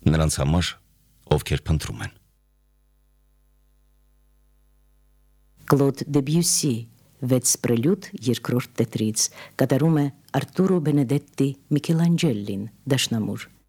Նրանց համար, ովքեր փնտրում են։ Կլոդ Դեբյուսի վեց պրելյուդ երկրորդ տետրից կատարում է Արտուրո Բենեդետտի Միքելանջելին դաշնամուր։